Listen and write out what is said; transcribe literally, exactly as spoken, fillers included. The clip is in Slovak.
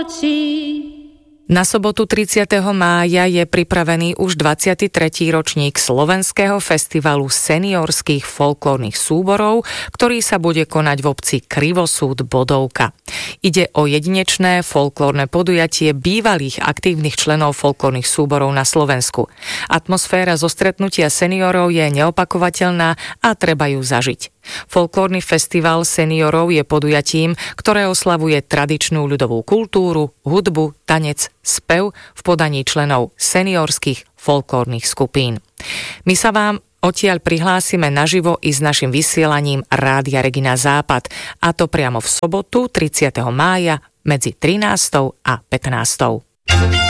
Na sobotu tridsiateho mája je pripravený už dvadsiaty tretí ročník Slovenského festivalu seniorských folklórnych súborov, ktorý sa bude konať v obci Krivosúd Bodovka. Ide o jedinečné folklórne podujatie bývalých aktívnych členov folklórnych súborov na Slovensku. Atmosféra zo stretnutia seniorov je neopakovateľná a treba ju zažiť. Folklórny festival seniorov je podujatím, ktoré oslavuje tradičnú ľudovú kultúru, hudbu, tanec, spev v podaní členov seniorských folklórnych skupín. My sa vám odtiaľ prihlásime naživo i s našim vysielaním Rádia Regina Západ, a to priamo v sobotu tridsiateho mája medzi trinástou a pätnástou.